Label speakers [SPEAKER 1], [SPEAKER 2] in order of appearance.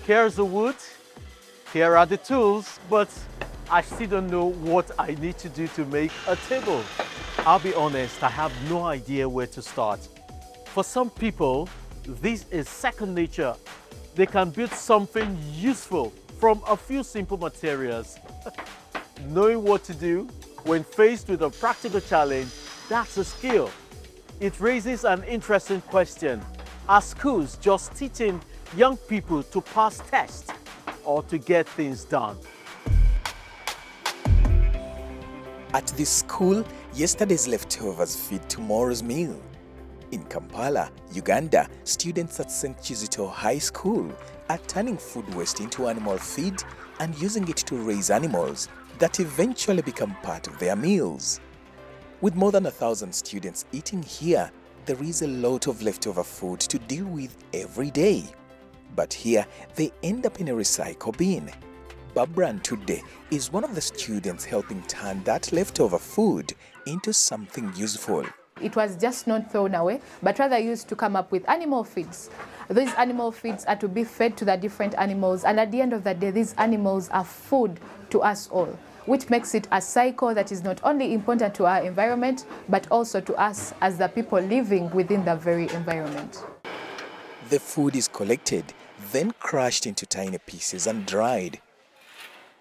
[SPEAKER 1] Here's the wood, here are the tools, but I still don't know what I need to do to make a table. I'll be honest, I have no idea where to start. For some people, this is second nature. They can build something useful from a few simple materials. Knowing what to do when faced with a practical challenge, that's a skill. It raises an interesting question. Are schools just teaching young people to pass tests or to get things done?
[SPEAKER 2] At this school, yesterday's leftovers feed tomorrow's meal. In Kampala, Uganda, students at St. Kizito High School are turning food waste into animal feed and using it to raise animals that eventually become part of their meals. With more than 1,000 students eating here, there is a lot of leftover food to deal with every day. But here, they end up in a recycle bin. Babran today is one of the students helping turn that leftover food into something useful.
[SPEAKER 3] It was just not thrown away, but rather used to come up with animal feeds. These animal feeds are to be fed to the different animals, and at the end of the day, these animals are food to us all, which makes it a cycle that is not only important to our environment, but also to us as the people living within the very environment.
[SPEAKER 2] The food is collected, then crushed into tiny pieces and dried.